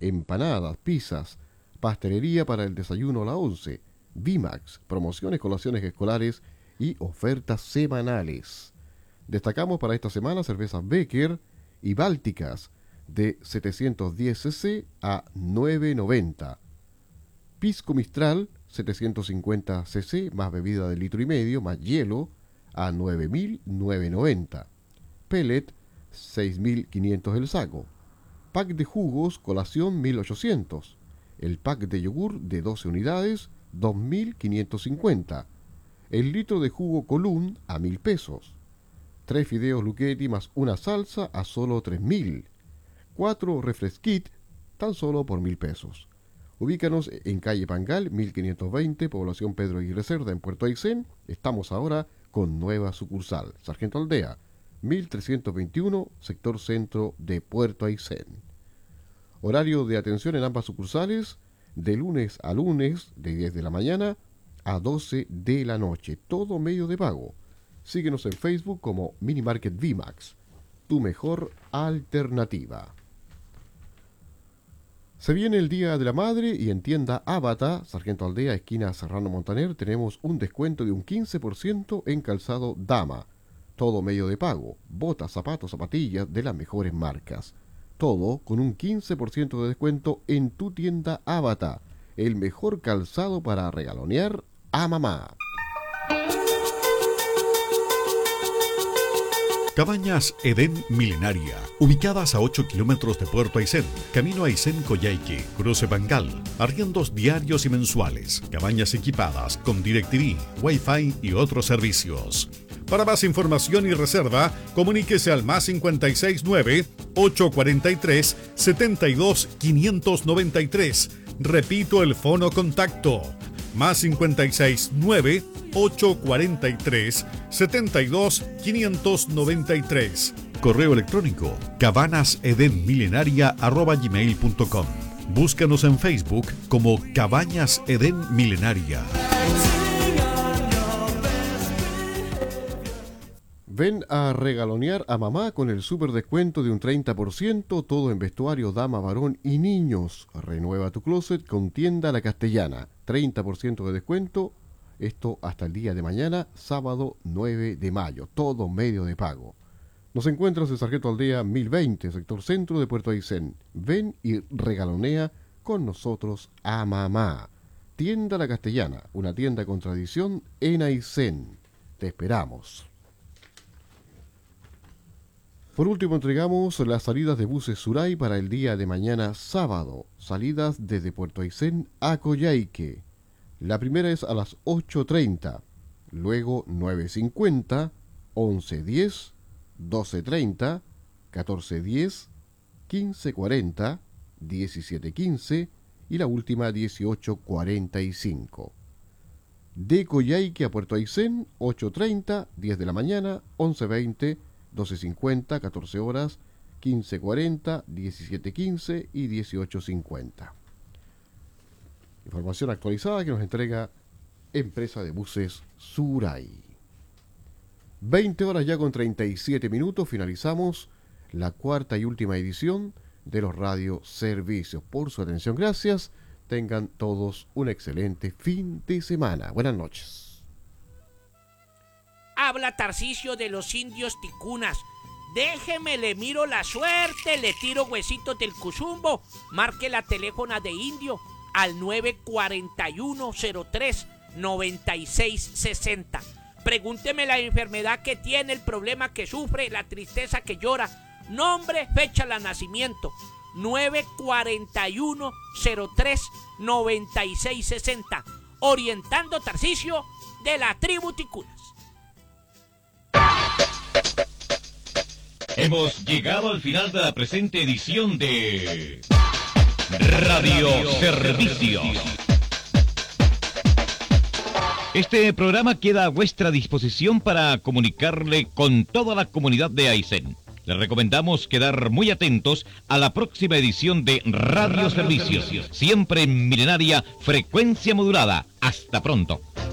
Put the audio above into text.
empanadas, pizzas, pastelería para el desayuno a la 11, VIMAX, promociones, colaciones escolares y ofertas semanales. Destacamos para esta semana cervezas Becker y Bálticas de 710 cc a 9.90. Pisco Mistral 750 cc más bebida de litro y medio más hielo a 9.990. Pellet 6.500 el saco. Pack de jugos colación 1.800. El pack de yogur de 12 unidades 2.550. El litro de jugo Colún a 1.000 pesos. 3 fideos Lucchetti más una salsa a solo 3.000. 4 refresquit tan solo por 1.000 pesos. Ubícanos en calle Pangal 1520, población Pedro Aguirre Cerda, en Puerto Aysén. Estamos ahora con nueva sucursal, Sargento Aldea 1321, sector centro de Puerto Aysén. Horario de atención en ambas sucursales de lunes a lunes de 10 de la mañana a 12 de la noche, todo medio de pago. Síguenos en Facebook como Minimarket VIMAX, tu mejor alternativa. Se viene el Día de la Madre y en tienda Ábata, Sargento Aldea, esquina Serrano Montaner, tenemos un descuento de un 15% en calzado dama. Todo medio de pago, botas, zapatos, zapatillas de las mejores marcas. Todo con un 15% de descuento en tu tienda Ábata, el mejor calzado para regalonear a mamá. Cabañas Edén Milenaria, ubicadas a 8 kilómetros de Puerto Aysén, camino a Aysén Coyhaique, cruce Bangal, arriendos diarios y mensuales, cabañas equipadas con DirecTV, Wi-Fi y otros servicios. Para más información y reserva, comuníquese al más 569-843-72-593. Repito el fono contacto, más 569-843-72-593. Correo electrónico cabanasedenmilenaria@gmail.com. Búscanos en Facebook como Cabañas Edén Milenaria. Ven a regalonear a mamá con el super descuento de un 30%, todo en vestuario, dama, varón y niños. Renueva tu closet con Tienda La Castellana. 30% de descuento, esto hasta el día de mañana, sábado 9 de mayo, todo medio de pago. Nos encuentras en Sargento Aldea 1020, sector centro de Puerto Aysén. Ven y regalonea con nosotros a mamá. Tienda La Castellana, una tienda con tradición en Aysén. Te esperamos. Por último, entregamos las salidas de buses Suray para el día de mañana sábado. Salidas desde Puerto Aysén a Coyhaique. La primera es a las 8:30, luego 9:50, 11:10, 12:30, 14:10, 15:40, 17:15 y la última 18:45. De Coyhaique a Puerto Aysén, 8:30, 10 de la mañana, 11:20, 12:50, 14 horas, 15:40, 17:15 y 18:50. Información actualizada que nos entrega Empresa de Buses Suray. 20 horas ya con 37 minutos, finalizamos la cuarta y última edición de los radioservicios. Por su atención, gracias. Tengan todos un excelente fin de semana. Buenas noches. Habla Tarcisio de los indios ticunas. Déjeme, le miro la suerte, le tiro huesitos del cuzumbo. Marque la teléfona de indio al 941-03-9660. Pregúnteme la enfermedad que tiene, el problema que sufre, la tristeza que llora. Nombre, fecha de nacimiento. 941-03-9660. Orientando Tarcisio de la tribu ticunas. Hemos llegado al final de la presente edición de Radio Servicios. Este programa queda a vuestra disposición para comunicarle con toda la comunidad de Aysén. Les recomendamos quedar muy atentos a la próxima edición de Radio Servicios, siempre en milenaria frecuencia modulada. Hasta pronto.